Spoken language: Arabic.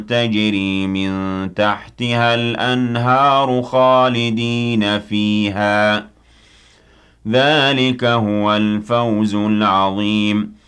تجري من تحتها الأنهار خالدين فيها ذلك هو الفوز العظيم